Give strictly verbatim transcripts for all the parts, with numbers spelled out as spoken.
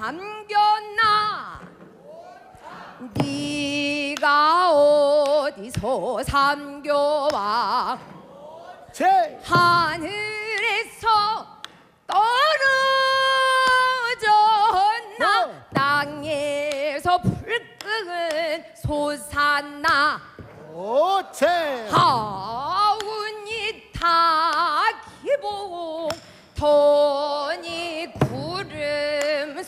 삼겼나 네가 어디서 삼겨와 제 하늘에서 떨어졌나 네. 땅에서 불끈 솟았나 오체 하운이 다 기복 더니 구름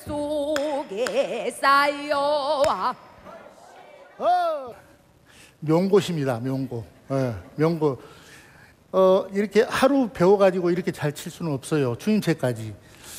속에 쌓여와 어. 명곡입니다. 명곡. 예, 명곡. 어, 이렇게 하루 배워가지고 이렇게 잘 칠 수는 없어요. 주임체까지.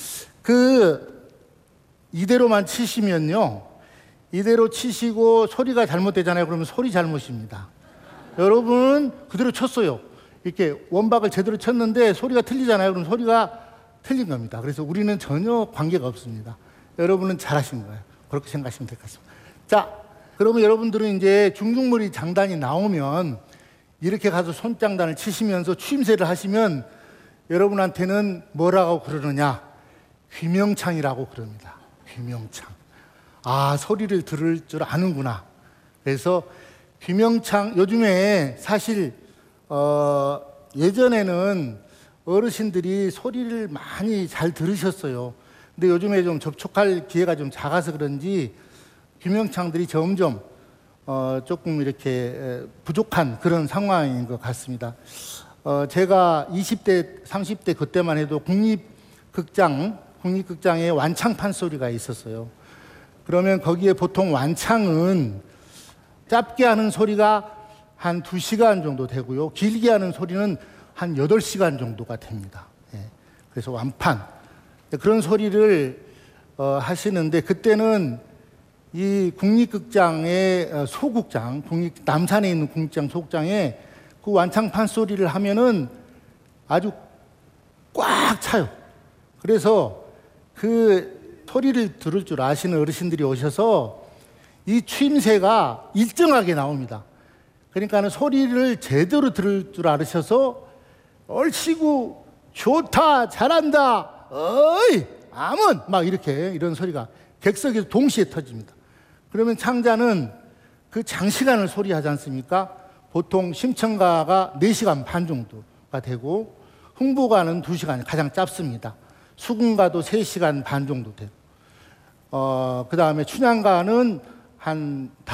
그 이대로만 치시면요, 이대로 치시고 소리가 잘못되잖아요. 그러면 소리 잘못입니다. 여러분 그대로 쳤어요. 이렇게 원박을 제대로 쳤는데 소리가 틀리잖아요. 그럼 소리가 틀린 겁니다. 그래서 우리는 전혀 관계가 없습니다. 여러분은 잘하신 거예요. 그렇게 생각하시면 될 것 같습니다. 자, 그러면 여러분들은 이제 중중머리 장단이 나오면 이렇게 가서 손장단을 치시면서 추임새를 하시면 여러분한테는 뭐라고 그러느냐? 귀명창이라고 그럽니다. 귀명창. 아, 소리를 들을 줄 아는구나. 그래서 귀명창, 요즘에 사실 어, 예전에는 어르신들이 소리를 많이 잘 들으셨어요. 근데 요즘에 좀 접촉할 기회가 좀 작아서 그런지 귀명창들이 점점 어, 조금 이렇게 부족한 그런 상황인 것 같습니다. 어, 제가 이십 대, 삼십 대 그때만 해도 국립극장, 국립극장에 완창판 소리가 있었어요. 그러면 거기에 보통 완창은 짧게 하는 소리가 한 두 시간 정도 되고요. 길게 하는 소리는 한 여덟 시간 정도가 됩니다. 예. 그래서 완판. 그런 소리를 어, 하시는데 그때는 이 국립극장의 소극장, 국립, 남산에 있는 국립극장 소극장에 그 완창판 소리를 하면은 아주 꽉 차요. 그래서 그 소리를 들을 줄 아시는 어르신들이 오셔서 이 추임새가 일정하게 나옵니다. 그러니까 소리를 제대로 들을 줄 알으셔서 얼씨구 좋다 잘한다 어이 아문 막 이렇게 이런 소리가 객석에서 동시에 터집니다. 그러면 창자는 그 장시간을 소리하지 않습니까? 보통 심청가가 네 시간 반 정도가 되고 흥부가는 두 시간 가장 짧습니다. 수궁가도 세 시간 반 정도 되고 어, 그 다음에 춘향가는 한